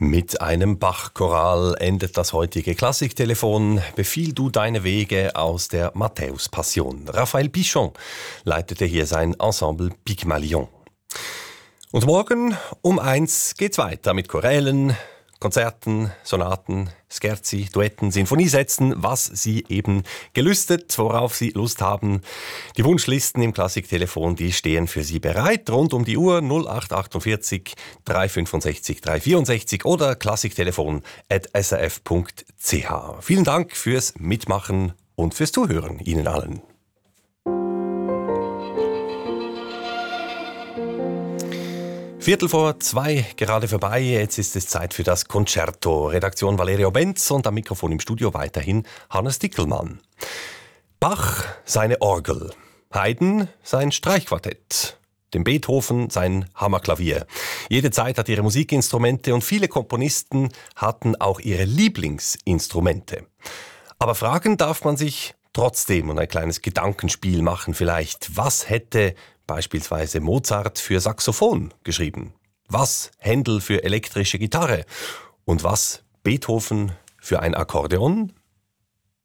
Mit einem Bach-Choral endet das heutige Klassiktelefon. Befiehl du deine Wege aus der Matthäus-Passion. Raphael Pichon leitete hier sein Ensemble Pygmalion. Und morgen um 1 geht's weiter mit Chorälen, Konzerten, Sonaten, Scherzi, Duetten, Sinfoniesätzen, was Sie eben gelüstet, worauf Sie Lust haben. Die Wunschlisten im Klassiktelefon, die stehen für Sie bereit. Rund um die Uhr 0848 365 364 oder klassiktelefon@srf.ch. Vielen Dank fürs Mitmachen und fürs Zuhören Ihnen allen. Viertel vor 2, gerade vorbei. Jetzt ist es Zeit für das Concerto. Redaktion Valerio Benz und am Mikrofon im Studio weiterhin Hannes Dickelmann. Bach seine Orgel, Haydn sein Streichquartett, dem Beethoven sein Hammerklavier. Jede Zeit hat ihre Musikinstrumente und viele Komponisten hatten auch ihre Lieblingsinstrumente. Aber fragen darf man sich trotzdem und ein kleines Gedankenspiel machen vielleicht. Was hätte beispielsweise Mozart für Saxophon geschrieben? Was Händel für elektrische Gitarre? Und was Beethoven für ein Akkordeon?